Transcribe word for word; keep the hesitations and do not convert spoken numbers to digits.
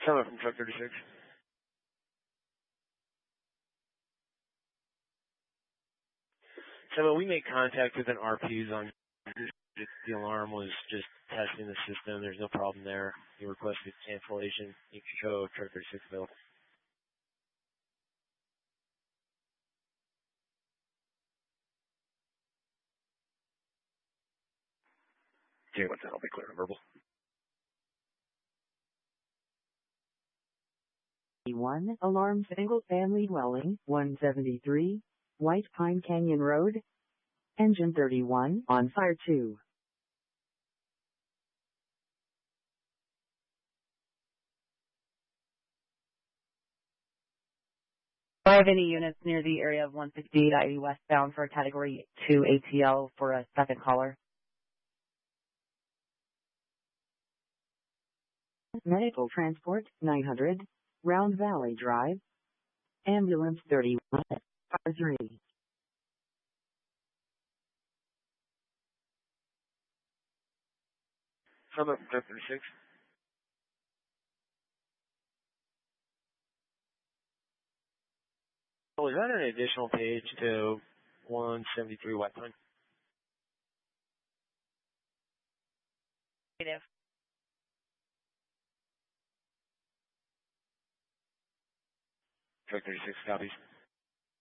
Someone from Truck thirty-six. So we made contact with an R P's on the alarm was just testing the system. There's no problem there. He requested cancellation. You can show Truck thirty-six bill. Okay, what's that? I'll be clear and verbal. One alarm single family dwelling, one seventy-three, White Pine Canyon Road. Engine thirty-one, on fire two. Five any units near the area of one sixty-eight I eighty westbound for a category two A T L for a second caller. Medical transport, nine hundred, Round Valley Drive. Ambulance thirty-one, fire three. Someone from Truck thirty-six. Oh, is that an additional page to one seventy-three White Pine? Negative. Truck thirty-six copies.